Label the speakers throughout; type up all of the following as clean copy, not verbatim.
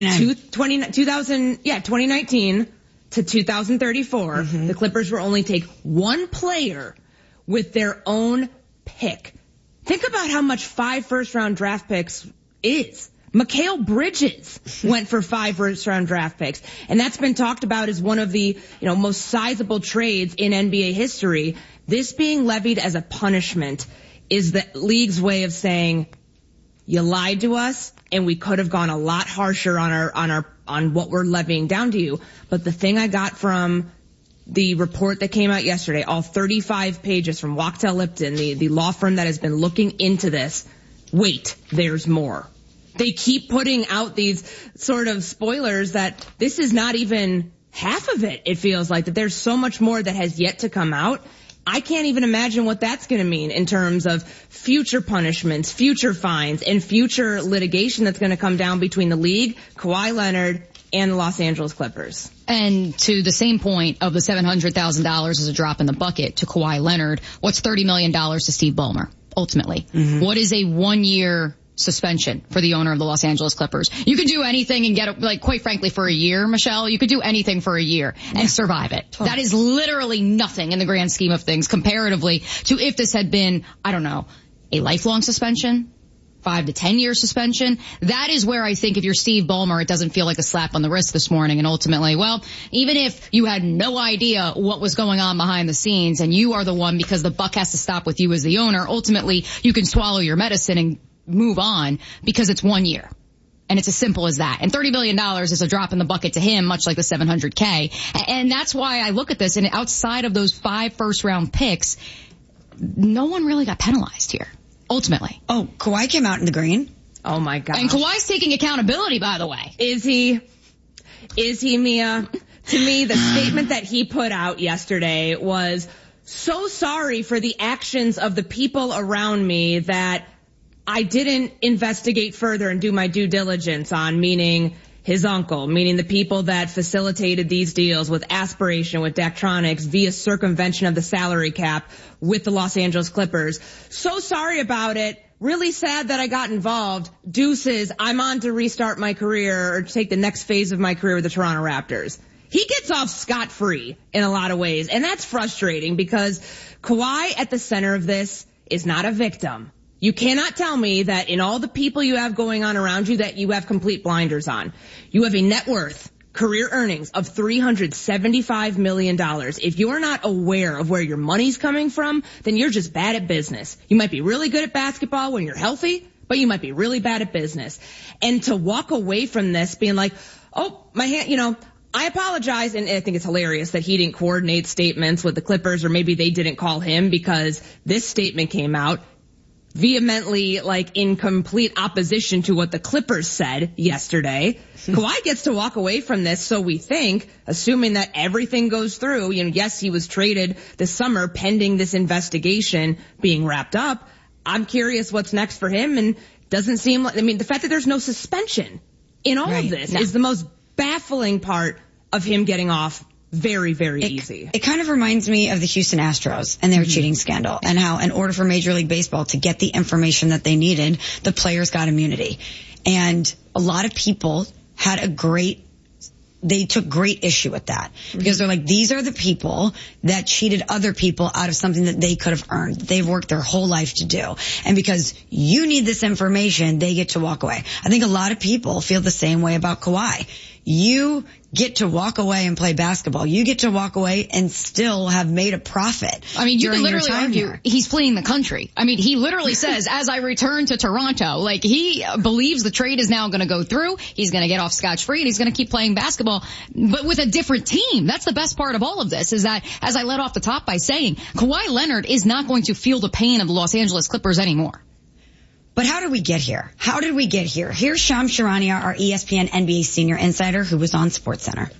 Speaker 1: 2019 to 2034, the Clippers will only take one player with their own pick. Think about how much 5 first-round draft picks is. Mikal Bridges went for 5 first-round draft picks, and that's been talked about as one of the most sizable trades in NBA history. This being levied as a punishment is the league's way of saying, you lied to us, and we could have gone a lot harsher on what we're levying down to you. But the thing I got from the report that came out yesterday, all 35 pages from Wachtell Lipton, the law firm that has been looking into this, wait, there's more. They keep putting out these sort of spoilers that this is not even half of it. It feels like that there's so much more that has yet to come out. I can't even imagine what that's going to mean in terms of future punishments, future fines, and future litigation that's going to come down between the league, Kawhi Leonard, and the Los Angeles Clippers.
Speaker 2: And to the same point of the $700,000 is a drop in the bucket to Kawhi Leonard, what's $30 million to Steve Ballmer, ultimately? What is a 1-year suspension for the owner of the Los Angeles Clippers? You could do anything and get, quite frankly, for a year, Michelle, you could do anything for a year and survive it. That is literally nothing in the grand scheme of things comparatively to if this had been, I don't know, a lifelong suspension, 5 to 10 year suspension. That is where I think if you're Steve Ballmer, it doesn't feel like a slap on the wrist this morning. And ultimately, well, even if you had no idea what was going on behind the scenes and you are the one because the buck has to stop with you as the owner, ultimately you can swallow your medicine and move on because it's 1 year. And it's as simple as that. And $30 million is a drop in the bucket to him, much like the $700K. And that's why I look at this, and outside of those 5 first-round picks, no one really got penalized here, ultimately.
Speaker 3: Oh, Kawhi came out in the green.
Speaker 1: Oh, my God.
Speaker 2: And Kawhi's taking accountability, by the way.
Speaker 1: Is he, Mia? To me, the statement that he put out yesterday was so sorry for the actions of the people around me that I didn't investigate further and do my due diligence on, meaning his uncle, meaning the people that facilitated these deals with Aspiration, with Daktronics, via circumvention of the salary cap with the Los Angeles Clippers. So sorry about it. Really sad that I got involved. Deuces, I'm on to restart my career or take the next phase of my career with the Toronto Raptors. He gets off scot-free in a lot of ways, and that's frustrating because Kawhi at the center of this is not a victim. You cannot tell me that in all the people you have going on around you that you have complete blinders on. You have a net worth, career earnings of $375 million. If you're not aware of where your money's coming from, then you're just bad at business. You might be really good at basketball when you're healthy, but you might be really bad at business. And to walk away from this being like, oh, my hand, I apologize, and I think it's hilarious that he didn't coordinate statements with the Clippers, or maybe they didn't call him because this statement came out vehemently, in complete opposition to what the Clippers said yesterday. Kawhi gets to walk away from this, so we think, assuming that everything goes through, yes, he was traded this summer pending this investigation being wrapped up. I'm curious what's next for him, and doesn't seem like, the fact that there's no suspension in all of this is the most baffling part of him getting off very, very easy.
Speaker 3: It kind of reminds me of the Houston Astros and their cheating scandal, and how in order for Major League Baseball to get the information that they needed, the players got immunity. And a lot of people they took great issue with that because they're like, these are the people that cheated other people out of something that they could have earned. They've worked their whole life to do. And because you need this information, they get to walk away. I think a lot of people feel the same way about Kawhi. You get to walk away and play basketball. You get to walk away and still have made a profit.
Speaker 2: You can literally argue he's fleeing the country. He literally says, as I return to Toronto, he believes the trade is now going to go through. He's going to get off scotch-free and he's going to keep playing basketball, but with a different team. That's the best part of all of this, is that, as I led off the top by saying, Kawhi Leonard is not going to feel the pain of the Los Angeles Clippers anymore.
Speaker 3: But how did we get here? Here's Shams Charania, our ESPN NBA senior insider, who was on SportsCenter.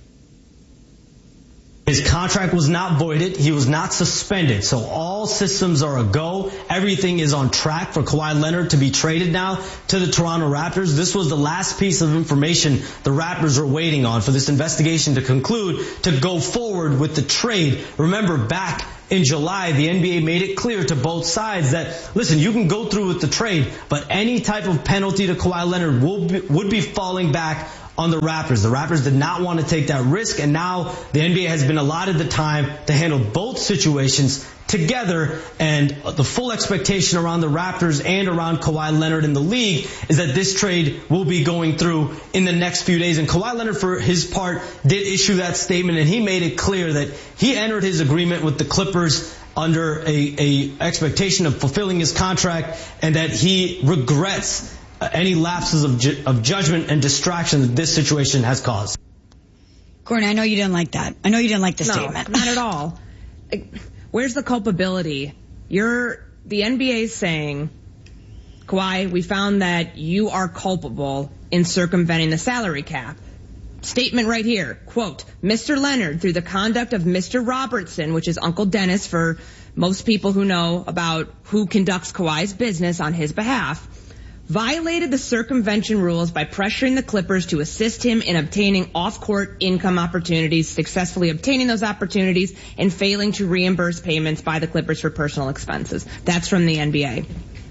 Speaker 4: His contract was not voided. He was not suspended. So all systems are a go. Everything is on track for Kawhi Leonard to be traded now to the Toronto Raptors. This was the last piece of information the Raptors were waiting on for this investigation to conclude, to go forward with the trade. Remember, back in July, the NBA made it clear to both sides that, listen, you can go through with the trade, but any type of penalty to Kawhi Leonard would be falling back on the Raptors. The Raptors did not want to take that risk, and now the NBA has been allotted the time to handle both situations together, and the full expectation around the Raptors and around Kawhi Leonard in the league is that this trade will be going through in the next few days. And Kawhi Leonard, for his part, did issue that statement, and he made it clear that he entered his agreement with the Clippers under a expectation of fulfilling his contract, and that he regrets any lapses of judgment and distraction that this situation has caused.
Speaker 3: Courtney, I know you didn't like that. I know you didn't like the statement.
Speaker 1: Not at all. Where's the culpability? The NBA saying, Kawhi, we found that you are culpable in circumventing the salary cap. Statement right here, quote, Mr. Leonard, through the conduct of Mr. Robertson, which is Uncle Dennis for most people who know about who conducts Kawhi's business on his behalf, violated the circumvention rules by pressuring the Clippers to assist him in obtaining off-court income opportunities, successfully obtaining those opportunities, and failing to reimburse payments by the Clippers for personal expenses. That's from the NBA.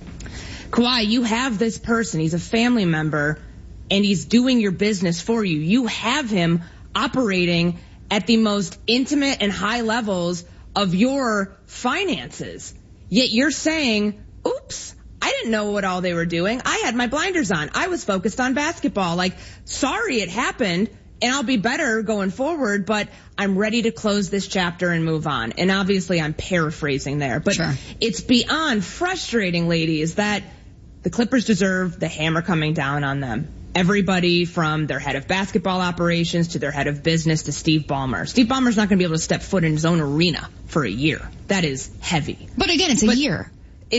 Speaker 1: Kawhi, you have this person. He's a family member, and he's doing your business for you. You have him operating at the most intimate and high levels of your finances. Yet you're saying, oops, I didn't know what all they were doing. I had my blinders on. I was focused on basketball. Like, sorry it happened, and I'll be better going forward, but I'm ready to close this chapter and move on. And obviously I'm paraphrasing there, but sure. It's beyond frustrating, ladies, that the Clippers deserve the hammer coming down on them. Everybody from their head of basketball operations to their head of business to Steve Ballmer. Steve Ballmer's not going to be able to step foot in his own arena for a year. That is heavy.
Speaker 2: But again, it's a year.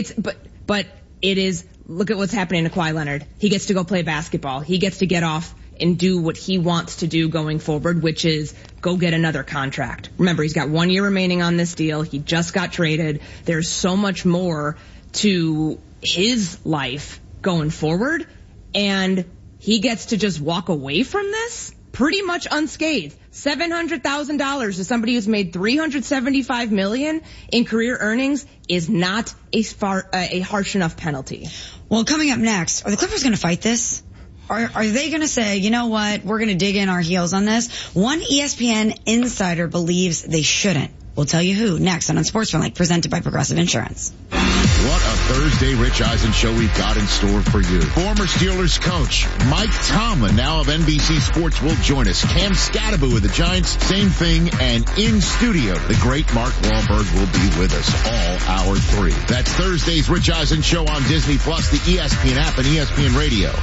Speaker 1: But it is, look at what's happening to Kawhi Leonard. He gets to go play basketball. He gets to get off and do what he wants to do going forward, which is go get another contract. Remember, he's got 1 year remaining on this deal. He just got traded. There's so much more to his life going forward, and he gets to just walk away from this pretty much unscathed. $700,000 to somebody who's made $375 million in career earnings is not a harsh enough penalty.
Speaker 3: Well, coming up next, are the Clippers going to fight this? Are they going to say, you know what, we're going to dig in our heels on this? One ESPN insider believes they shouldn't. We'll tell you who next on Sports Link, presented by Progressive Insurance.
Speaker 5: What a Thursday Rich Eisen show we've got in store for you. Former Steelers coach Mike Tomlin, now of NBC Sports, will join us. Cam Scadaboo of the Giants, same thing. And in studio, the great Mark Wahlberg will be with us all hour 3. That's Thursday's Rich Eisen show on Disney Plus, the ESPN app, and ESPN Radio.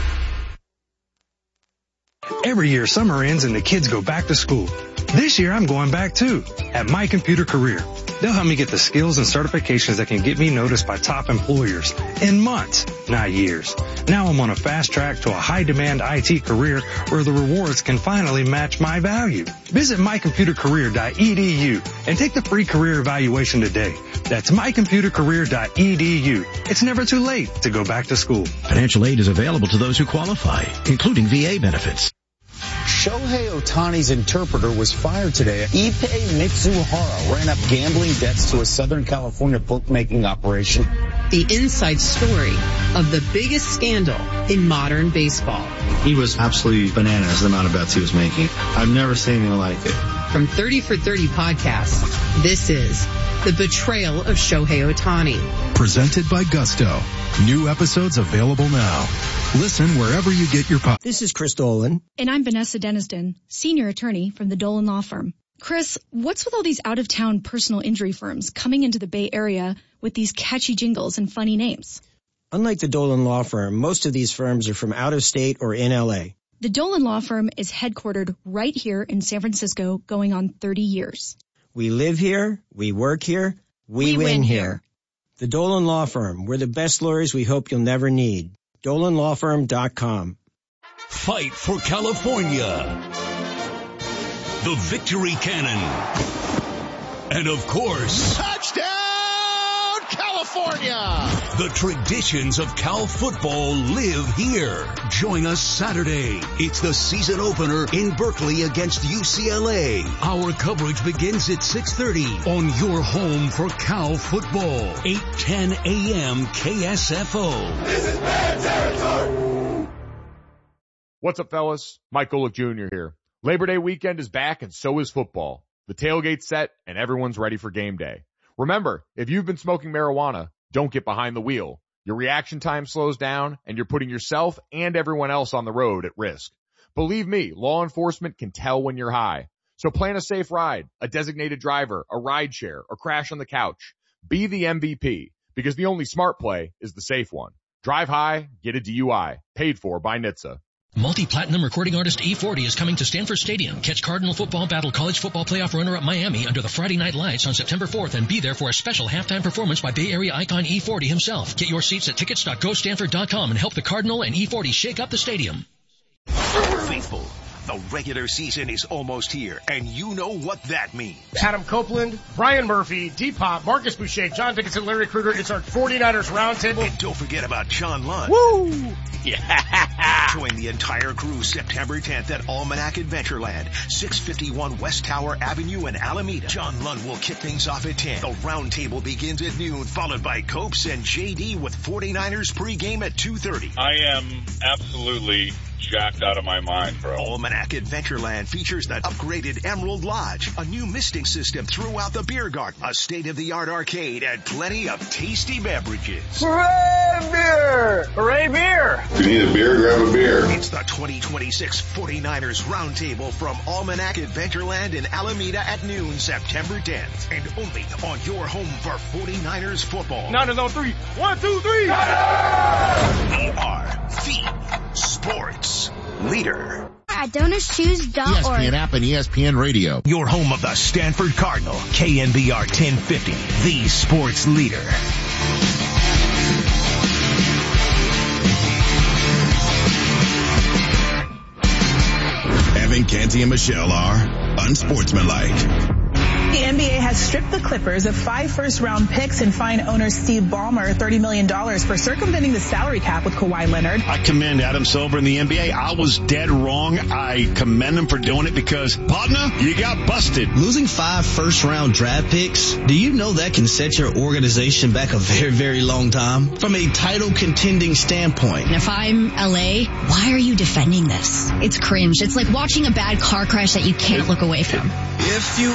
Speaker 6: Every year summer ends and the kids go back to school. This year I'm going back too, at My Computer Career. They'll help me get the skills and certifications that can get me noticed by top employers in months, not years. Now I'm on a fast track to a high demand IT career where the rewards can finally match my value. Visit mycomputercareer.edu and take the free career evaluation today. That's mycomputercareer.edu. It's never too late to go back to school.
Speaker 7: Financial aid is available to those who qualify, including VA benefits.
Speaker 8: Shohei Ohtani's interpreter was fired today. Ippei Mitsuhara ran up gambling debts to a Southern California bookmaking operation.
Speaker 9: The inside story of the biggest scandal in modern baseball.
Speaker 10: He was absolutely bananas the amount of bets he was making. I've never seen anything like it.
Speaker 9: From 30 for 30 podcasts, this is The Betrayal of Shohei Ohtani.
Speaker 11: Presented by Gusto. New episodes available now. Listen wherever you get your podcasts.
Speaker 12: This is Chris Dolan.
Speaker 13: And I'm Vanessa Deniston, senior attorney from the Dolan Law Firm. Chris, what's with all these out-of-town personal injury firms coming into the Bay Area with these catchy jingles and funny names?
Speaker 12: Unlike the Dolan Law Firm, most of these firms are from out of state or in L.A.
Speaker 13: The Dolan Law Firm is headquartered right here in San Francisco, going on 30 years.
Speaker 12: We live here, we work here, we win here. The Dolan Law Firm, we're the best lawyers we hope you'll never need. DolanLawFirm.com.
Speaker 14: Fight for California. The Victory Cannon. And of course,
Speaker 5: touchdown California!
Speaker 14: The traditions of Cal football live here. Join us Saturday. It's the season opener in Berkeley against UCLA. Our coverage begins at 6:30 on your home for Cal football. 8:10 a.m. KSFO.
Speaker 5: This is bad territory.
Speaker 15: What's up, fellas? Mike Golick Jr. here. Labor Day weekend is back, and so is football. The tailgate's set, and everyone's ready for game day. Remember, if you've been smoking marijuana, don't get behind the wheel. Your reaction time slows down, and you're putting yourself and everyone else on the road at risk. Believe me, law enforcement can tell when you're high. So plan a safe ride, a designated driver, a ride share, or crash on the couch. Be the MVP, because the only smart play is the safe one. Drive high, get a DUI. Paid for by NHTSA.
Speaker 16: Multi-platinum recording artist E40 is coming to Stanford Stadium. Catch Cardinal football battle college football playoff runner-up Miami under the Friday Night Lights on September 4th and be there for a special halftime performance by Bay Area icon E40 himself. Get your seats at tickets.gostanford.com and help the Cardinal and E40 shake up the stadium.
Speaker 17: Faithful, the regular season is almost here, and you know what that means.
Speaker 18: Adam Copeland, Brian Murphy, D-Pop, Marcus Boucher, John Dickinson, Larry Krueger. It's our 49ers Roundtable.
Speaker 17: And don't forget about John Lund.
Speaker 18: Woo!
Speaker 17: Yeah! Join the entire crew September 10th at Almanac Adventureland, 651 West Tower Avenue in Alameda. John Lund will kick things off at 10. The Roundtable begins at noon, followed by Copes and JD with 49ers pregame at 2:30.
Speaker 19: I am absolutely jacked out of my mind, bro.
Speaker 17: Almanac Adventureland features the upgraded Emerald Lodge, a new misting system throughout the beer garden, a state-of-the-art arcade, and plenty of tasty beverages.
Speaker 18: Hooray beer! Hooray beer!
Speaker 19: If you need a beer, grab a beer.
Speaker 17: It's the 2026 49ers Roundtable from Almanac Adventureland in Alameda at noon, September 10th. And only on your home for 49ers football.
Speaker 18: Niners on three. 1, 2, 3.
Speaker 17: We are the sports leader.
Speaker 20: At DonorsChoose.org.
Speaker 5: ESPN app and ESPN Radio.
Speaker 17: Your home of the Stanford Cardinal. KNBR 1050. The sports leader.
Speaker 21: Evan, Canty, and Michelle are unsportsmanlike.
Speaker 22: The NBA has stripped the Clippers of 5 first-round picks and fined owner Steve Ballmer $30 million for circumventing the salary cap with Kawhi Leonard.
Speaker 10: I commend Adam Silver and the NBA. I was dead wrong. I commend them for doing it because, partner, you got busted.
Speaker 7: Losing 5 first-round draft picks, do you know that can set your organization back a very, very long time? From a title contending standpoint.
Speaker 23: And if I'm LA, why are you defending this? It's cringe. It's like watching a bad car crash that you can't look away from.
Speaker 3: If you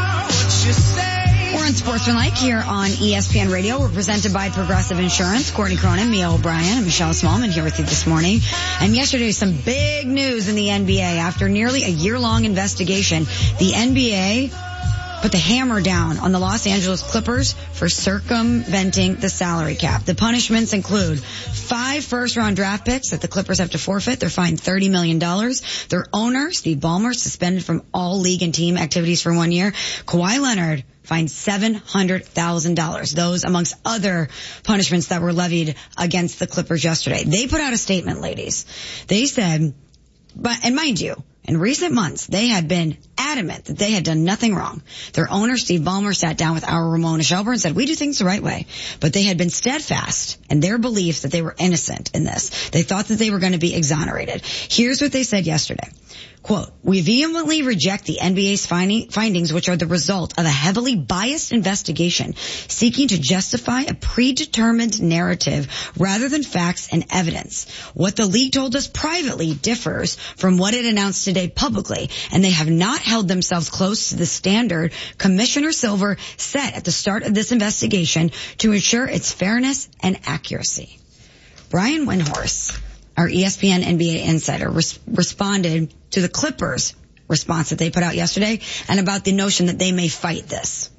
Speaker 3: We're on Sportsmanlike here on ESPN Radio. We're presented by Progressive Insurance. Courtney Cronin, Mia O'Brien, and Michelle Smallman here with you this morning. And yesterday, some big news in the NBA. After nearly a year-long investigation, the NBA put the hammer down on the Los Angeles Clippers for circumventing the salary cap. The punishments include 5 first-round draft picks that the Clippers have to forfeit. They're fined $30 million. Their owner, Steve Ballmer, suspended from all league and team activities for 1 year. Kawhi Leonard fined $700,000. Those amongst other punishments that were levied against the Clippers yesterday. They put out a statement, ladies. They said, and mind you, in recent months, they had been adamant that they had done nothing wrong. Their owner, Steve Ballmer, sat down with our Ramona Shelburne and said, we do things the right way. But they had been steadfast in their belief that they were innocent in this. They thought that they were going to be exonerated. Here's what they said yesterday. Quote, we vehemently reject the NBA's findings, which are the result of a heavily biased investigation seeking to justify a predetermined narrative rather than facts and evidence. What the league told us privately differs from what it announced today publicly, and they have not held themselves close to the standard Commissioner Silver set at the start of this investigation to ensure its fairness and accuracy. Brian Windhorst, our ESPN NBA insider, responded to the Clippers' response that they put out yesterday and about the notion that they may fight this.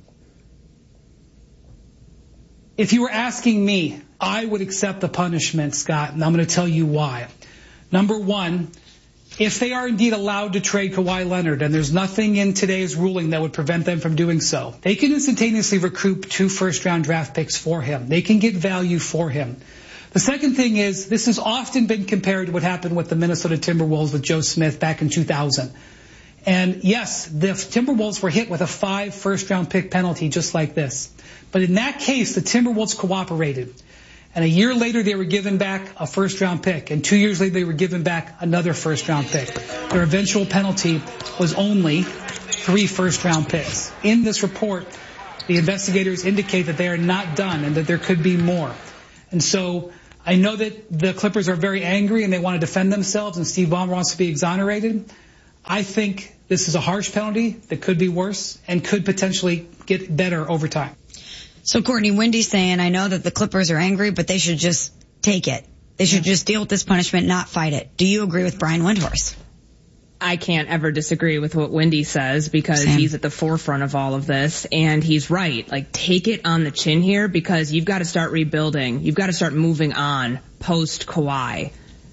Speaker 24: If you were asking me, I would accept the punishment, Scott, and I'm going to tell you why. Number one, if they are indeed allowed to trade Kawhi Leonard, and there's nothing in today's ruling that would prevent them from doing so, they can instantaneously recoup 2 first-round draft picks for him. They can get value for him. The second thing is, this has often been compared to what happened with the Minnesota Timberwolves with Joe Smith back in 2000. And yes, the Timberwolves were hit with a 5 first-round pick penalty just like this. But in that case, the Timberwolves cooperated. And a year later, they were given back a first-round pick. And 2 years later, they were given back another first-round pick. Their eventual penalty was only 3 first-round picks. In this report, the investigators indicate that they are not done and that there could be more. And so I know that the Clippers are very angry and they want to defend themselves, and Steve Ballmer wants to be exonerated. I think this is a harsh penalty that could be worse and could potentially get better over time.
Speaker 3: So, Courtney, Wendy's saying, I know that the Clippers are angry, but they should just take it. They should just deal with this punishment, not fight it. Do you agree with Brian Windhorst?
Speaker 1: I can't ever disagree with what Wendy says because he's at the forefront of all of this, and he's right. Like, take it on the chin here because you've got to start rebuilding. You've got to start moving on post-Kawhi.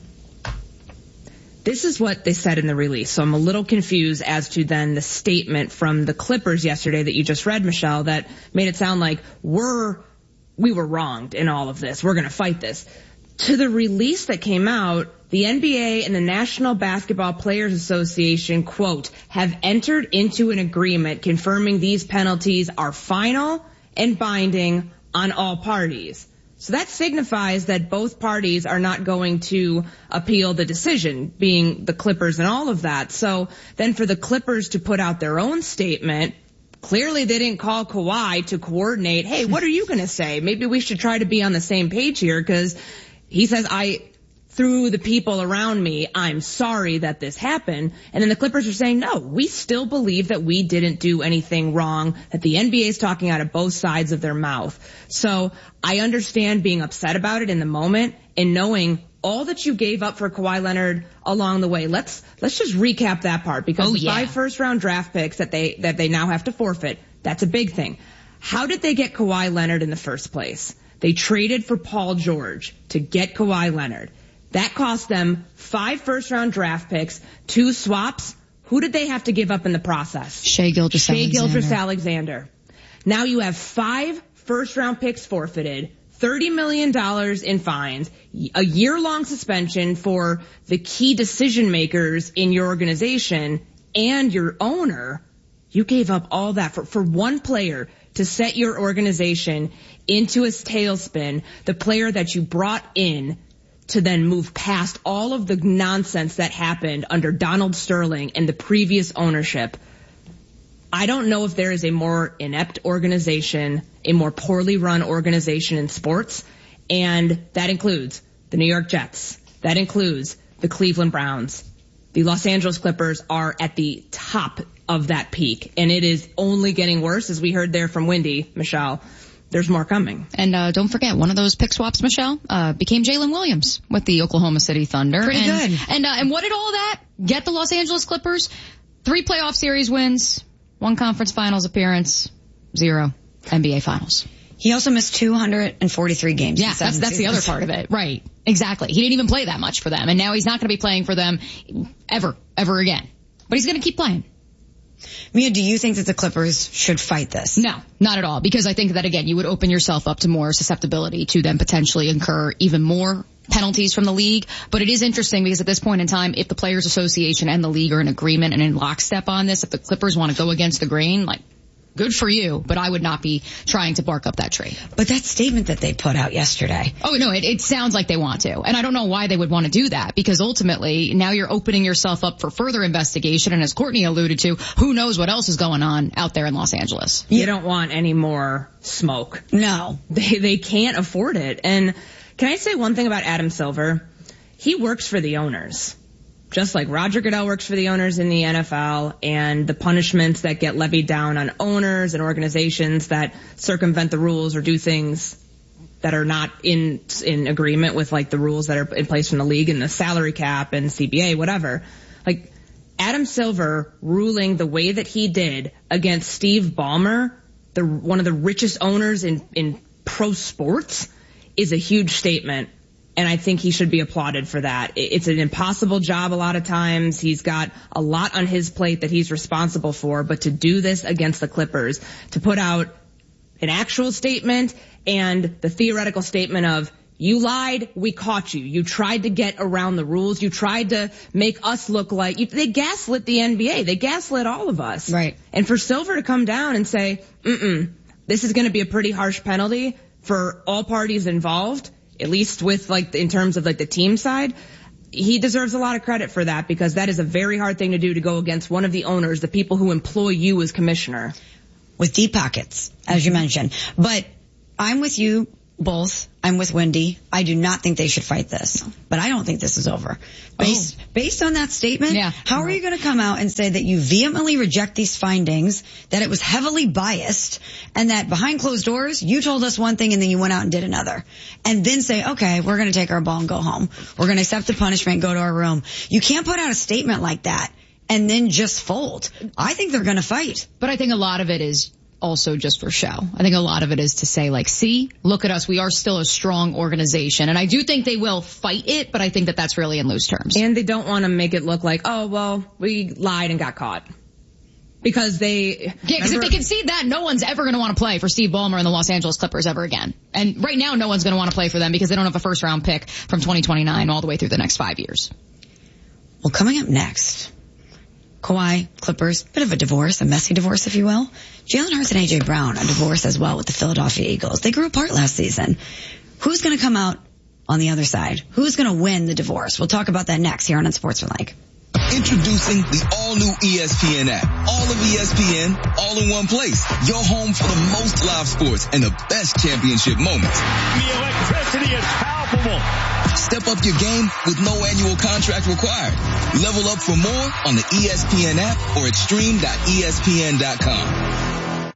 Speaker 1: This is what they said in the release, so I'm a little confused as to then the statement from the Clippers yesterday that you just read, Michelle, that made it sound like we were wronged in all of this. We're going to fight this. To the release that came out, the NBA and the National Basketball Players Association, quote, have entered into an agreement confirming these penalties are final and binding on all parties. So that signifies that both parties are not going to appeal the decision, being the Clippers and all of that. So then for the Clippers to put out their own statement, clearly they didn't call Kawhi to coordinate, hey, what are you going to say? Maybe we should try to be on the same page here because he says, through the people around me, I'm sorry that this happened. And then the Clippers are saying, no, we still believe that we didn't do anything wrong, that the NBA is talking out of both sides of their mouth. So I understand being upset about it in the moment and knowing all that you gave up for Kawhi Leonard along the way. Let's just recap that part because the 5 first-round draft picks that they now have to forfeit, that's a big thing. How did they get Kawhi Leonard in the first place? They traded for Paul George to get Kawhi Leonard. That cost them 5 first-round draft picks, 2 swaps. Who did they have to give up in the process?
Speaker 3: Shai Gilgeous-Alexander.
Speaker 1: Now you have 5 first-round picks forfeited, $30 million in fines, a year-long suspension for the key decision-makers in your organization and your owner. You gave up all that for one player to set your organization into a tailspin, the player that you brought in to then move past all of the nonsense that happened under Donald Sterling and the previous ownership. I don't know if there is a more inept organization, a more poorly run organization in sports, and that includes the New York Jets. That includes the Cleveland Browns. The Los Angeles Clippers are at the top of that peak, and it is only getting worse, as we heard there from Wendy, Michelle. There's more coming.
Speaker 2: And don't forget, one of those pick swaps, Michelle, became Jalen Williams with the Oklahoma City Thunder.
Speaker 3: Pretty good.
Speaker 2: And what did all that get the Los Angeles Clippers? 3 playoff series wins, 1 conference finals appearance, 0 NBA finals.
Speaker 3: He also missed 243 games.
Speaker 2: Yeah, that's the other part of it. Right. Exactly. He didn't even play that much for them, and now he's not going to be playing for them ever again. But he's going to keep playing.
Speaker 3: Mia, do you think that the Clippers should fight this?
Speaker 2: No, not at all. Because I think that, again, you would open yourself up to more susceptibility to then potentially incur even more penalties from the league. But it is interesting because at this point in time, if the Players Association and the league are in agreement and in lockstep on this, if the Clippers want to go against the grain, like, good for you, but I would not be trying to bark up that tree.
Speaker 3: But that statement that they put out yesterday.
Speaker 2: Oh, no, it sounds like they want to. And I don't know why they would want to do that, because ultimately now you're opening yourself up for further investigation. And as Courtney alluded to, who knows what else is going on out there in Los Angeles.
Speaker 1: You don't want any more smoke.
Speaker 3: No.
Speaker 1: They can't afford it. And can I say one thing about Adam Silver? He works for the owners. Just like Roger Goodell works for the owners in the NFL, and the punishments that get levied down on owners and organizations that circumvent the rules or do things that are not in agreement with like the rules that are in place from the league and the salary cap and CBA, whatever. Like Adam Silver ruling the way that he did against Steve Ballmer, one of the richest owners in pro sports, is a huge statement. And I think he should be applauded for that. It's an impossible job a lot of times. He's got a lot on his plate that he's responsible for. But to do this against the Clippers, to put out an actual statement and the theoretical statement of, you lied, we caught you. You tried to get around the rules. You tried to make us look like they gaslit the NBA. They gaslit all of us.
Speaker 3: Right.
Speaker 1: And for Silver to come down and say, this is going to be a pretty harsh penalty for all parties involved, at least with like in terms of like the team side, he deserves a lot of credit for that, because that is a very hard thing to do, to go against one of the owners, the people who employ you as commissioner.
Speaker 3: With deep pockets, as you mentioned. But I'm with you, Both. I'm with Wendy. I do not think they should fight this, but I don't think this is over. Based on that statement, how are you going to come out and say that you vehemently reject these findings, that it was heavily biased, and that behind closed doors, you told us one thing and then you went out and did another, and then say, okay, we're going to take our ball and go home. We're going to accept the punishment, go to our room. You can't put out a statement like that and then just fold. I think they're going to fight.
Speaker 2: But I think a lot of it is also just for show. I think a lot of it is to say, like, see, look at us. We are still a strong organization. And I do think they will fight it, but I think that that's really in loose terms.
Speaker 1: And they don't want to make it look like, oh, well, we lied and got caught. Because if they concede that, no one's ever going to want to play for Steve Ballmer and the Los Angeles Clippers ever again. And right now, no one's going to want to play for them because they don't have a first round pick from 2029 all the way through the next 5 years.
Speaker 3: Well, coming up next, Kawhi, Clippers, bit of a divorce, a messy divorce, if you will. Jalen Hurts and A.J. Brown, a divorce as well with the Philadelphia Eagles. They grew apart last season. Who's going to come out on the other side? Who's going to win the divorce? We'll talk about that next here on Unsportsmanlike.
Speaker 4: Introducing the all-new ESPN app. All of ESPN, all in one place. Your home for the most live sports and the best championship moments.
Speaker 10: The electricity is palpable.
Speaker 4: Step up your game with no annual contract required. Level up for more on the ESPN app or at stream.espn.com.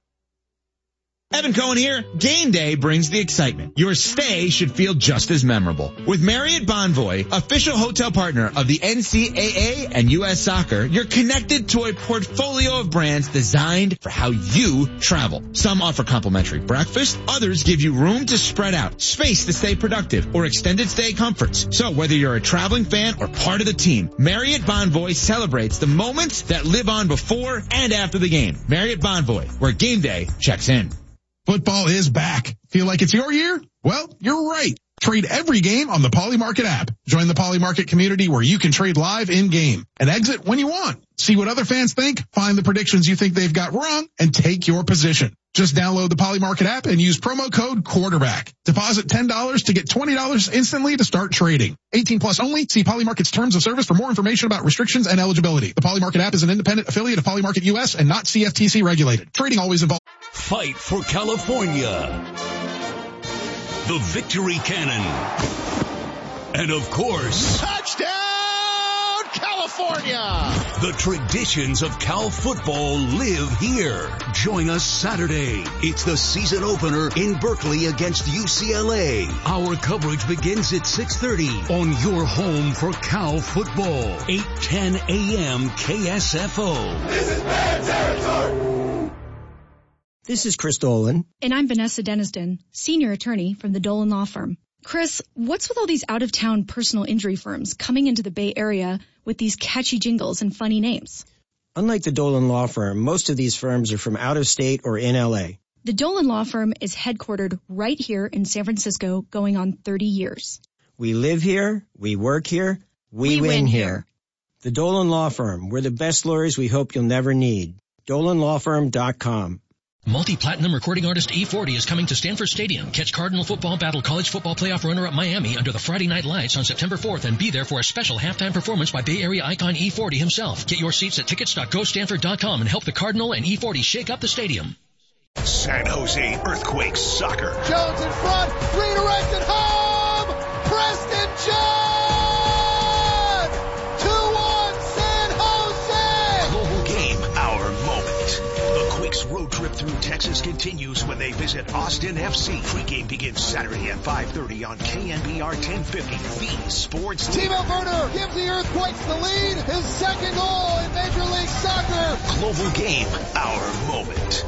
Speaker 6: Evan Cohen here. Game day brings the excitement. Your stay should feel just as memorable. With Marriott Bonvoy, official hotel partner of the NCAA and U.S. Soccer, you're connected to a portfolio of brands designed for how you travel. Some offer complimentary breakfast, others give you room to spread out, space to stay productive, or extended stay comforts. So whether you're a traveling fan or part of the team, Marriott Bonvoy celebrates the moments that live on before and after the game. Marriott Bonvoy, where game day checks in.
Speaker 8: Football is back. Feel like it's your year? Well, you're right. Trade every game on the Polymarket app. Join the Polymarket community where you can trade live in-game and exit when you want. See what other fans think, find the predictions you think they've got wrong, and take your position. Just download the Polymarket app and use promo code QUARTERBACK. Deposit $10 to get $20 instantly to start trading. 18 plus only. See Polymarket's terms of service for more information about restrictions and eligibility. The Polymarket app is an independent affiliate of Polymarket US and not CFTC regulated. Trading always involves.
Speaker 14: Fight for California. The Victory Cannon. And of course,
Speaker 5: touchdown California!
Speaker 14: The traditions of Cal football live here. Join us Saturday. It's the season opener in Berkeley against UCLA. Our coverage begins at 6:30 on your home for Cal football. 8:10 a.m. KSFO.
Speaker 21: This is bad territory.
Speaker 12: This is Chris Dolan.
Speaker 13: And I'm Vanessa Deniston, senior attorney from the Dolan Law Firm. Chris, what's with all these out-of-town personal injury firms coming into the Bay Area with these catchy jingles and funny names?
Speaker 12: Unlike the Dolan Law Firm, most of these firms are from out of state or in L.A.
Speaker 13: The Dolan Law Firm is headquartered right here in San Francisco, going on 30 years.
Speaker 12: We live here, we work here, we win here. The Dolan Law Firm, we're the best lawyers we hope you'll never need. DolanLawFirm.com.
Speaker 16: Multi-platinum recording artist E40 is coming to Stanford Stadium. Catch Cardinal football battle college football playoff runner-up Miami under the Friday Night Lights on September 4th and be there for a special halftime performance by Bay Area icon E40 himself. Get your seats at tickets.gostanford.com and help the Cardinal and E40 shake up the stadium.
Speaker 17: San Jose Earthquakes soccer.
Speaker 21: Jones in front, redirected home, Preston Jones! 2-1 San Jose!
Speaker 17: Global game, our moment. The Quakes road trip through Texas continues when they visit Austin FC. Pre-game begins Saturday at 5:30 on KNBR 1050. The Sports
Speaker 21: Timo Werner gives the Earthquakes the lead. His second goal in Major League Soccer.
Speaker 17: Global game, our moment.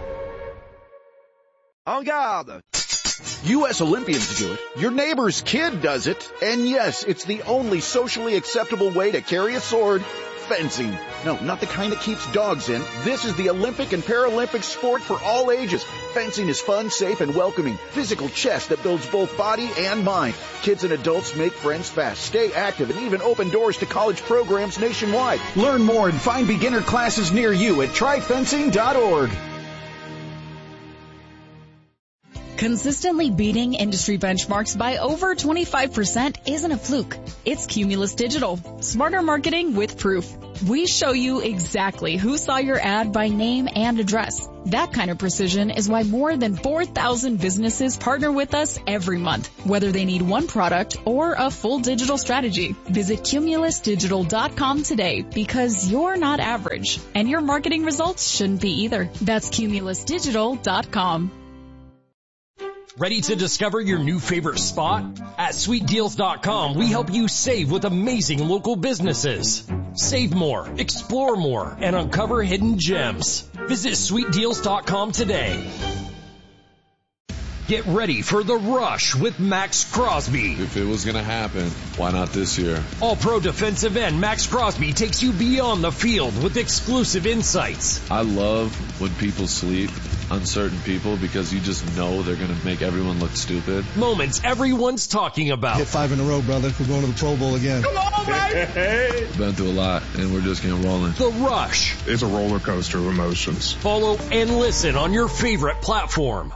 Speaker 20: En garde! U.S. Olympians do it. Your neighbor's kid does it. And yes, it's the only socially acceptable way to carry a sword. Fencing. No, not the kind that keeps dogs in. This is the Olympic and Paralympic sport for all ages. Fencing is fun, safe, and welcoming. Physical chess that builds both body and mind. Kids and adults make friends fast, stay active, and even open doors to college programs nationwide. Learn more and find beginner classes near you at tryfencing.org.
Speaker 25: Consistently beating industry benchmarks by over 25% isn't a fluke. It's Cumulus Digital. Smarter marketing with proof. We show you exactly who saw your ad by name and address. That kind of precision is why more than 4,000 businesses partner with us every month, whether they need one product or a full digital strategy. Visit CumulusDigital.com today because you're not average, and your marketing results shouldn't be either. That's CumulusDigital.com.
Speaker 9: Ready to discover your new favorite spot? At SweetDeals.com, we help you save with amazing local businesses. Save more, explore more, and uncover hidden gems. Visit SweetDeals.com today. Get ready for the rush with Max Crosby.
Speaker 11: If it was going to happen, why not this year?
Speaker 9: All-pro defensive end Max Crosby takes you beyond the field with exclusive insights.
Speaker 11: I love when people sleep on certain people because you just know they're going to make everyone look stupid.
Speaker 9: Moments everyone's talking about.
Speaker 15: Hit 5 in a row, brother. We're going to the Pro Bowl again.
Speaker 11: Come on, man! Been through a lot, and we're just getting rolling.
Speaker 9: The Rush.
Speaker 18: It's a roller coaster of emotions.
Speaker 9: Follow and listen on your favorite platform.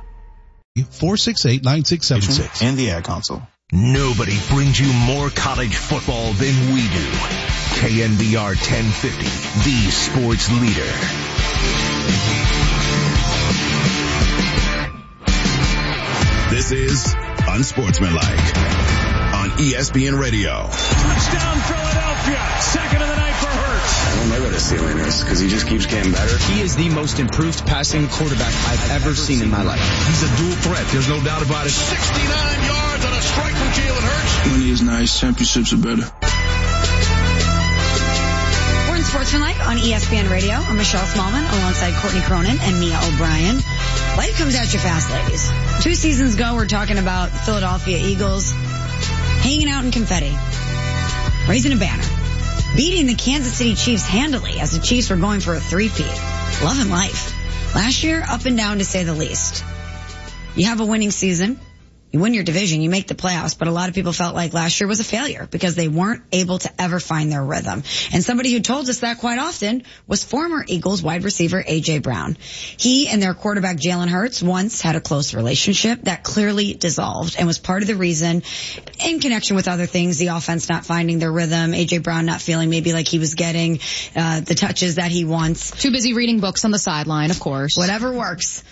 Speaker 19: 468-9676
Speaker 26: and the ad console.
Speaker 14: Nobody brings you more college football than we do. KNBR 1050, the sports leader.
Speaker 27: This is Unsportsmanlike on ESPN Radio.
Speaker 10: Touchdown Philadelphia. Second of the night for Hurts.
Speaker 28: I don't know what his ceiling is because he just keeps getting better.
Speaker 29: He is the most improved passing quarterback I've ever seen in my life.
Speaker 27: He's a dual threat. There's no doubt about it. 69 yards on a strike from Jalen Hurts.
Speaker 28: Money is nice. Championships are better.
Speaker 3: We're in Sportsmanlike on ESPN Radio. I'm Michelle Smallman alongside Courtney Cronin and Mia O'Brien. Life comes at you fast, ladies. 2 seasons ago, we're talking about Philadelphia Eagles hanging out in confetti, raising a banner, beating the Kansas City Chiefs handily as the Chiefs were going for a three-peat. Love and life. Last year, up and down to say the least. You have a winning season. You win your division, you make the playoffs, but a lot of people felt like last year was a failure because they weren't able to ever find their rhythm. And somebody who told us that quite often was former Eagles wide receiver A.J. Brown. He and their quarterback Jalen Hurts once had a close relationship that clearly dissolved and was part of the reason, in connection with other things, the offense not finding their rhythm, A.J. Brown not feeling maybe like he was getting the touches that he wants.
Speaker 2: Too busy reading books on the sideline, of course.
Speaker 3: Whatever works.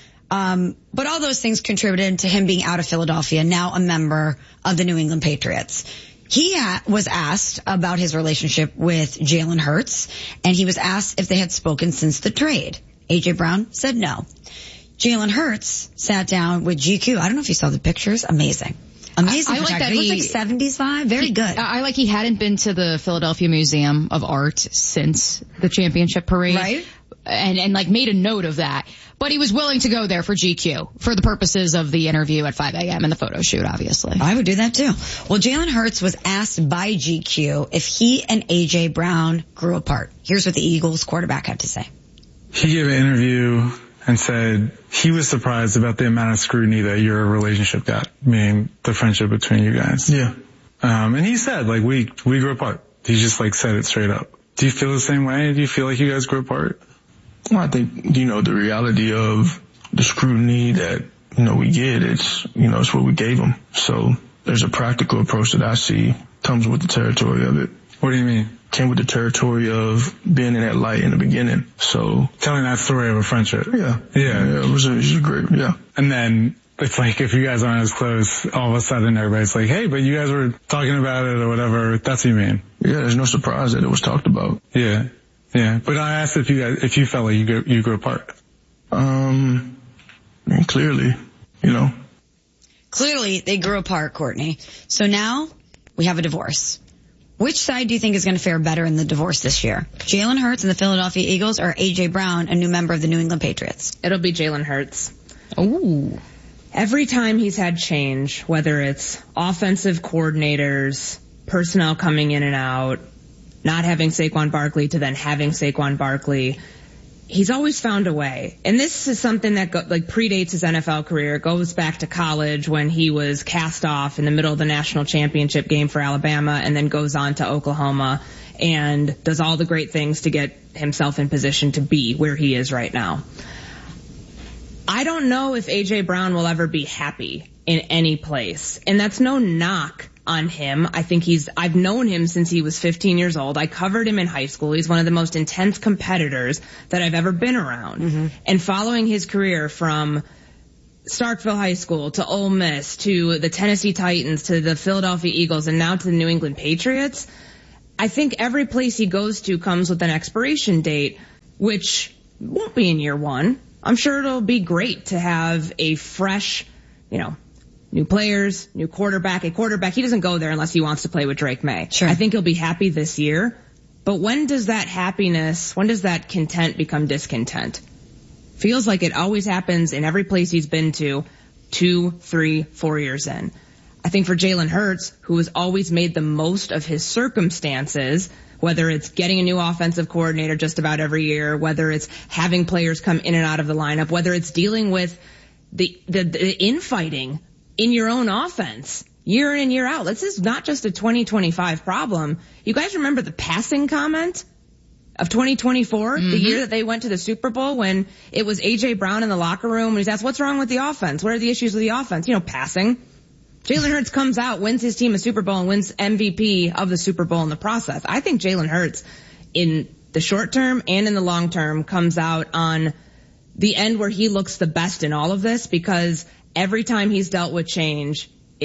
Speaker 3: But all those things contributed to him being out of Philadelphia, now a member of the New England Patriots. He was asked about his relationship with Jalen Hurts, and he was asked if they had spoken since the trade. A.J. Brown said no. Jalen Hurts sat down with GQ. I don't know if you saw the pictures. Amazing. Amazing.
Speaker 2: I like that.
Speaker 3: It was like 70s vibe. Very good.
Speaker 2: I like he hadn't been to the Philadelphia Museum of Art since the championship parade.
Speaker 3: Right.
Speaker 2: And like made a note of that. But he was willing to go there for GQ for the purposes of the interview at 5 a.m. and the photo shoot, obviously.
Speaker 3: I would do that too. Well, Jalen Hurts was asked by GQ if he and A.J. Brown grew apart. Here's what the Eagles quarterback had to say.
Speaker 30: He gave an interview and said he was surprised about the amount of scrutiny that your relationship got, meaning the friendship between you guys.
Speaker 28: Yeah.
Speaker 30: And he said, like, we grew apart. He just, like, said it straight up. Do you feel the same way? Do you feel like you guys grew apart?
Speaker 28: Well, I think, the reality of the scrutiny that, we get, it's what we gave them. So there's a practical approach that I see comes with the territory of it.
Speaker 30: What do you mean?
Speaker 28: Came with the territory of being in that light in the beginning. So
Speaker 30: telling that story of a friendship.
Speaker 28: Yeah. It was great. Yeah.
Speaker 30: And then it's like if you guys aren't as close, all of a sudden everybody's like, hey, but you guys were talking about it or whatever. That's what you mean.
Speaker 28: Yeah, there's no surprise that it was talked about.
Speaker 30: Yeah. Yeah, but I asked if you felt like you grew apart.
Speaker 28: Clearly,
Speaker 3: Clearly, they grew apart, Courtney. So now, we have a divorce. Which side do you think is going to fare better in the divorce this year? Jalen Hurts and the Philadelphia Eagles, or A.J. Brown, a new member of the New England Patriots?
Speaker 1: It'll be Jalen Hurts.
Speaker 3: Ooh.
Speaker 1: Every time he's had change, whether it's offensive coordinators, personnel coming in and out, not having Saquon Barkley to then having Saquon Barkley, he's always found a way. And this is something that predates his NFL career. It goes back to college when he was cast off in the middle of the national championship game for Alabama and then goes on to Oklahoma and does all the great things to get himself in position to be where he is right now. I don't know if A.J. Brown will ever be happy in any place. And that's no knock on him. I think I've known him since he was 15 years old. I covered him in high school. He's one of the most intense competitors that I've ever been around. Mm-hmm. And following his career from Starkville High School to Ole Miss to the Tennessee Titans to the Philadelphia Eagles and now to the New England Patriots, I think every place he goes to comes with an expiration date, which won't be in year one. I'm sure it'll be great to have a fresh, new players, new quarterback. A quarterback, he doesn't go there unless he wants to play with Drake May.
Speaker 3: Sure.
Speaker 1: I think he'll be happy this year. But when does that content become discontent? Feels like it always happens in every place he's been to 2, 3, 4 years in. I think for Jalen Hurts, who has always made the most of his circumstances, whether it's getting a new offensive coordinator just about every year, whether it's having players come in and out of the lineup, whether it's dealing with the infighting in your own offense year in and year out. This is not just a 2025 problem. You guys remember the passing comment of 2024, the year that they went to the Super Bowl, when it was A.J. Brown in the locker room and he's asked, what's wrong with the offense? What are the issues with the offense? Passing. Jalen Hurts comes out, wins his team a Super Bowl, and wins MVP of the Super Bowl in the process. I think Jalen Hurts, in the short term and in the long term, comes out on the end where he looks the best in all of this, because every time he's dealt with change,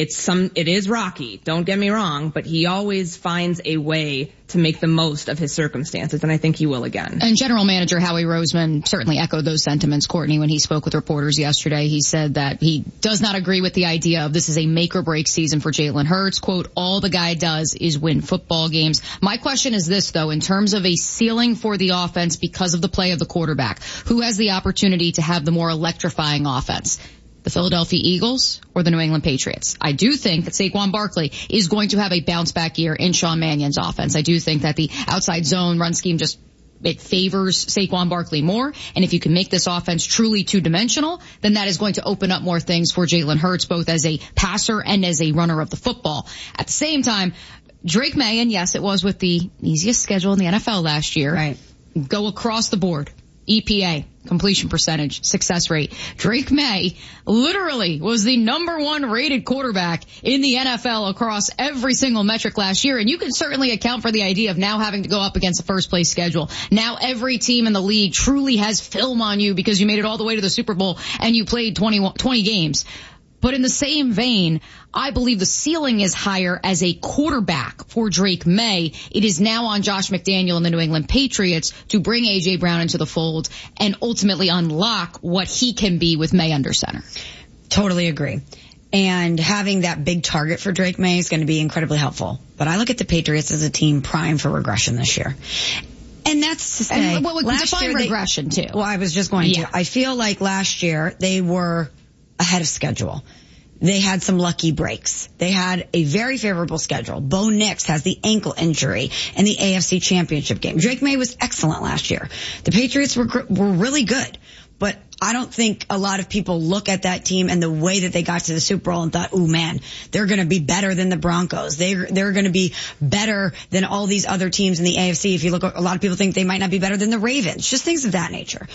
Speaker 1: it is rocky, don't get me wrong, but he always finds a way to make the most of his circumstances, and I think he will again.
Speaker 2: And General Manager Howie Roseman certainly echoed those sentiments, Courtney, when he spoke with reporters yesterday. He said that he does not agree with the idea of this is a make-or-break season for Jalen Hurts. Quote, all the guy does is win football games. My question is this, though, in terms of a ceiling for the offense because of the play of the quarterback, who has the opportunity to have the more electrifying offense? The Philadelphia Eagles or the New England Patriots? I do think that Saquon Barkley is going to have a bounce-back year in Sean Mannion's offense. I do think that the outside zone run scheme it favors Saquon Barkley more. And if you can make this offense truly two-dimensional, then that is going to open up more things for Jalen Hurts, both as a passer and as a runner of the football. At the same time, Drake May, and yes, it was with the easiest schedule in the NFL last year.
Speaker 3: Right.
Speaker 2: Go across the board. EPA, completion percentage, success rate. Drake May literally was the number 1 rated quarterback in the NFL across every single metric last year. And you can certainly account for the idea of now having to go up against a first place schedule. Now every team in the league truly has film on you because you made it all the way to the Super Bowl and you played 20 games. But in the same vein, I believe the ceiling is higher as a quarterback for Drake May. It is now on Josh McDaniel and the New England Patriots to bring A.J. Brown into the fold and ultimately unlock what he can be with May under center.
Speaker 3: Totally agree. And having that big target for Drake May is going to be incredibly helpful. But I look at the Patriots as a team primed for regression this year. And that's to say,
Speaker 2: last year regression too.
Speaker 3: Well, I was just going to. I feel like last year they were ahead of schedule. They had some lucky breaks. They had a very favorable schedule. Bo Nix has the ankle injury in the AFC Championship game. Drake May was excellent last year. The Patriots were really good. But I don't think a lot of people look at that team and the way that they got to the Super Bowl and thought, "Ooh, man, they're going to be better than the Broncos. They're going to be better than all these other teams in the AFC." If you look, a lot of people think they might not be better than the Ravens. Just things of that nature.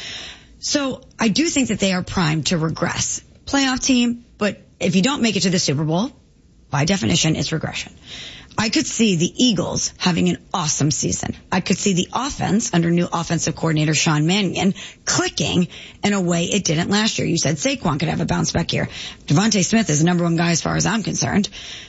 Speaker 3: So I do think that they are primed to regress. Playoff team, but if you don't make it to the Super Bowl, by definition, it's regression. I could see the Eagles having an awesome season. I could see the offense under new offensive coordinator Sean Mannion clicking in a way it didn't last year. You said Saquon could have a bounce back year. Devontae Smith is the number 1 guy as far as I'm concerned.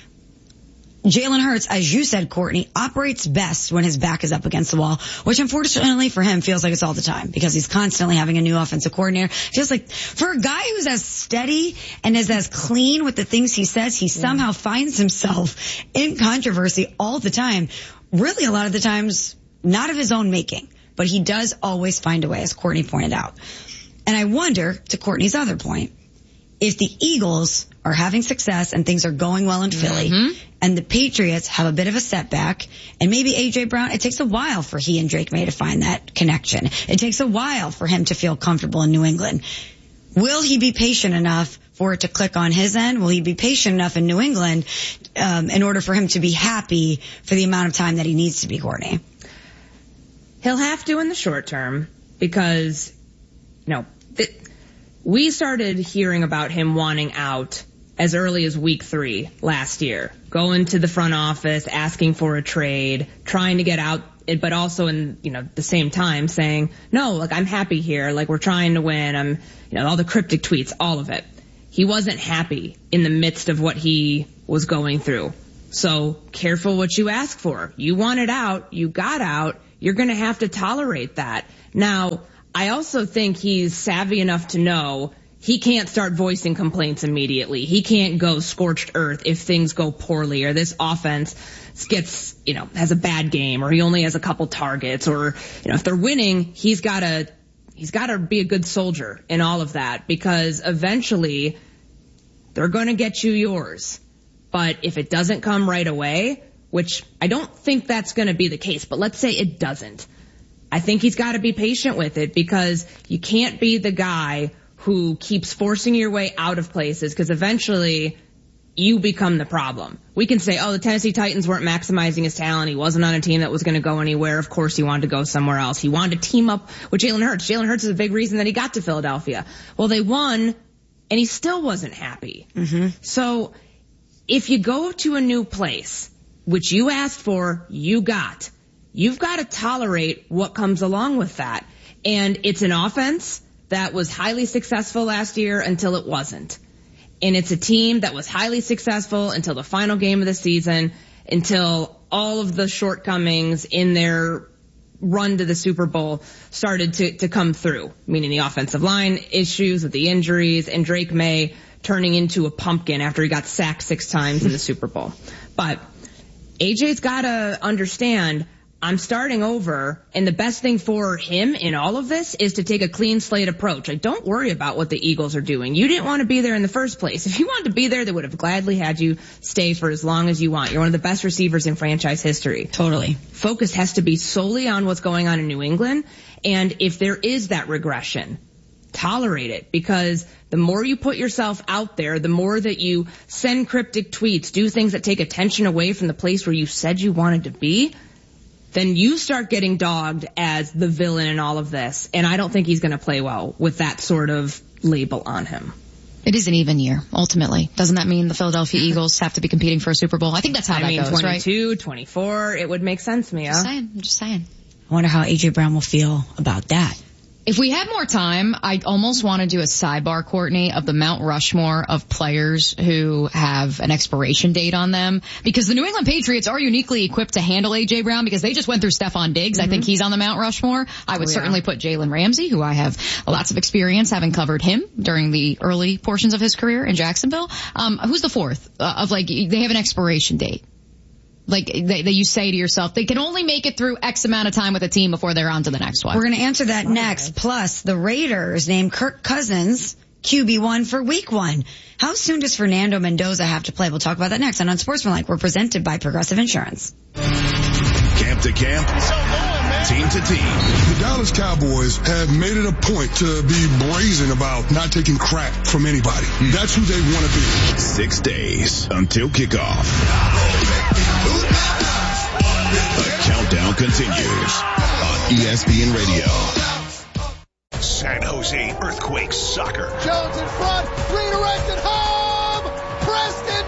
Speaker 3: Jalen Hurts, as you said, Courtney, operates best when his back is up against the wall, which unfortunately for him feels like it's all the time because he's constantly having a new offensive coordinator. Feels like for a guy who's as steady and is as clean with the things he says, he somehow finds himself in controversy all the time. Really, a lot of the times, not of his own making, but he does always find a way, as Courtney pointed out. And I wonder, to Courtney's other point, if the Eagles are having success and things are going well in Philly, and the Patriots have a bit of a setback, and maybe A.J. Brown, it takes a while for he and Drake May to find that connection. It takes a while for him to feel comfortable in New England. Will he be patient enough for it to click on his end? Will he be patient enough in New England in order for him to be happy for the amount of time that he needs to be, Courtney?
Speaker 1: He'll have to in the short term because, we started hearing about him wanting out as early as week 3 last year, going to the front office, asking for a trade, trying to get out, but also in, the same time saying, no, like, I'm happy here. Like, we're trying to win. All the cryptic tweets, all of it. He wasn't happy in the midst of what he was going through. So careful what you ask for. You wanted out. You got out. You're going to have to tolerate that. Now, I also think he's savvy enough to know he can't start voicing complaints immediately. He can't go scorched earth if things go poorly or this offense gets, has a bad game or he only has a couple targets or, if they're winning, he's got to be a good soldier in all of that because eventually they're going to get you yours. But if it doesn't come right away, which I don't think that's going to be the case, but let's say it doesn't. I think he's got to be patient with it because you can't be the guy who keeps forcing your way out of places because eventually you become the problem. We can say, the Tennessee Titans weren't maximizing his talent. He wasn't on a team that was going to go anywhere. Of course he wanted to go somewhere else. He wanted to team up with Jalen Hurts. Jalen Hurts is a big reason that he got to Philadelphia. Well, they won and he still wasn't happy. Mm-hmm. So if you go to a new place, which you asked for, you've got to tolerate what comes along with that. And it's an offense that was highly successful last year until it wasn't. And it's a team that was highly successful until the final game of the season, until all of the shortcomings in their run to the Super Bowl started to come through, meaning the offensive line issues with the injuries and Drake May turning into a pumpkin after he got sacked 6 times in the Super Bowl. But AJ's got to understand, I'm starting over, and the best thing for him in all of this is to take a clean slate approach. Like, don't worry about what the Eagles are doing. You didn't want to be there in the first place. If you wanted to be there, they would have gladly had you stay for as long as you want. You're one of the best receivers in franchise history.
Speaker 3: Totally.
Speaker 1: Focus has to be solely on what's going on in New England, and if there is that regression, tolerate it, because the more you put yourself out there, the more that you send cryptic tweets, do things that take attention away from the place where you said you wanted to be, then you start getting dogged as the villain in all of this. And I don't think he's going to play well with that sort of label on him.
Speaker 2: It is an even year, ultimately. Doesn't that mean the Philadelphia Eagles have to be competing for a Super Bowl? I think that's how that goes,
Speaker 1: 22,
Speaker 2: right?
Speaker 1: 22, 24, it would make sense, Mia.
Speaker 2: I'm just saying.
Speaker 3: I wonder how AJ Brown will feel about that.
Speaker 2: If we had more time, I'd almost want to do a sidebar, Courtney, of the Mount Rushmore of players who have an expiration date on them. Because the New England Patriots are uniquely equipped to handle A.J. Brown because they just went through Stephon Diggs. Mm-hmm. I think he's on the Mount Rushmore. I would certainly put Jalen Ramsey, who I have lots of experience having covered him during the early portions of his career in Jacksonville. Who's the fourth? They have an expiration date. Like, you say to yourself, they can only make it through X amount of time with a team before they're on to the next one.
Speaker 3: We're going to answer that next. Plus, the Raiders named Kirk Cousins QB1 for week 1. How soon does Fernando Mendoza have to play? We'll talk about that next on Unsportsmanlike. We're presented by Progressive Insurance.
Speaker 27: Camp to camp, team to team.
Speaker 15: The Dallas Cowboys have made it a point to be brazen about not taking crap from anybody. That's who they want to be.
Speaker 27: 6 days until kickoff. The countdown continues on ESPN Radio.
Speaker 17: San Jose Earthquakes soccer.
Speaker 21: Jones in front, redirected home. Preston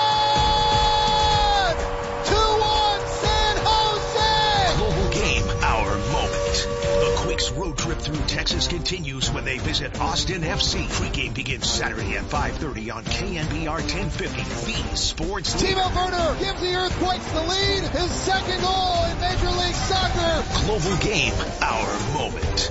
Speaker 21: John. 2-1 San Jose.
Speaker 17: Global game, our moment. The Quakes road trip through Texas continues when they visit Austin FC. Pre-game begins Saturday at 5:30 on KNBR 1050. The Sports Leader.
Speaker 21: Timo Werner gives the Earthquakes the lead. His second goal in Major League Soccer.
Speaker 17: Global game, our moment.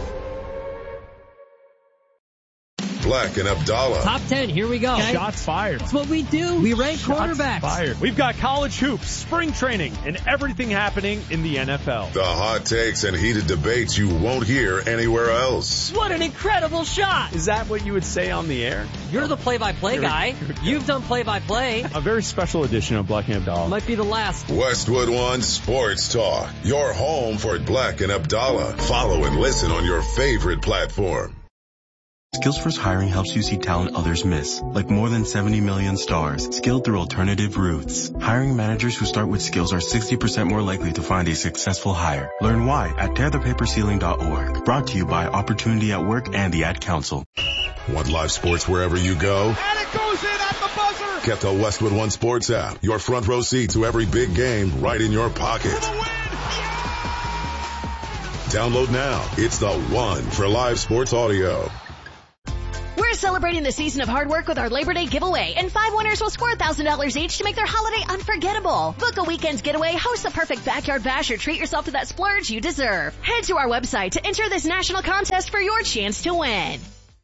Speaker 4: Black and Abdallah.
Speaker 5: Top 10, here we go.
Speaker 6: Okay. Shots fired.
Speaker 5: That's what we do. We rank quarterbacks.
Speaker 6: Fired. We've got college hoops, spring training, and everything happening in the NFL.
Speaker 4: The hot takes and heated debates you won't hear anywhere else.
Speaker 5: What an incredible shot.
Speaker 6: Is that what you would say on the air?
Speaker 5: You're the play-by-play guy. You've done play-by-play.
Speaker 6: A very special edition of Black and Abdallah.
Speaker 5: Might be the last.
Speaker 4: Westwood One Sports Talk. Your home for Black and Abdallah. Follow and listen on your favorite platform.
Speaker 7: Skillsforce Hiring helps you see talent others miss, like more than 70 million stars, skilled through alternative routes. Hiring managers who start with skills are 60% more likely to find a successful hire. Learn why at tearthepaperceiling.org. Brought to you by Opportunity at Work and the Ad Council.
Speaker 4: Want live sports wherever you go?
Speaker 21: And it goes in at the buzzer
Speaker 4: Get the Westwood One Sports app, your front row seat to every big game right in your pocket. Download now. It's the one for live sports audio.
Speaker 8: We're celebrating the season of hard work with our Labor Day giveaway, and 5 winners will score $1,000 each to make their holiday unforgettable. Book a weekend's getaway, host the perfect backyard bash, or treat yourself to that splurge you deserve. Head to our website to enter this national contest for your chance to win.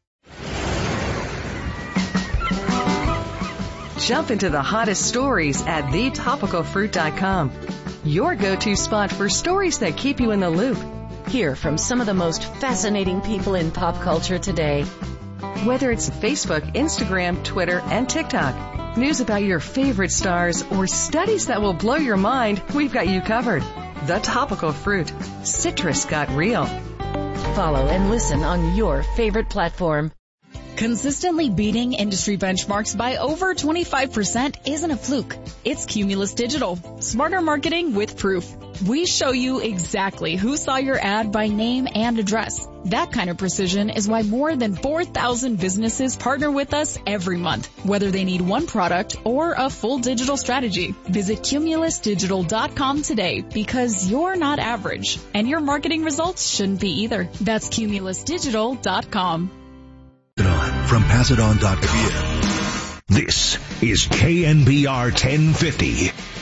Speaker 12: Jump into the hottest stories at thetopicalfruit.com. Your go-to spot for stories that keep you in the loop. Hear from some of the most fascinating people in pop culture today. Whether it's Facebook, Instagram, Twitter, and TikTok, news about your favorite stars, or studies that will blow your mind, we've got you covered. The Topical Fruit. Citrus got real. Follow and listen on your favorite platform.
Speaker 25: Consistently beating industry benchmarks by over 25% isn't a fluke. It's Cumulus Digital. Smarter marketing with proof. We show you exactly who saw your ad by name and address. That kind of precision is why more than 4,000 businesses partner with us every month, whether they need one product or a full digital strategy. Visit cumulusdigital.com today, because you're not average, and your marketing results shouldn't be either. That's cumulusdigital.com.
Speaker 14: From PassItOn.com. This is KNBR 1050.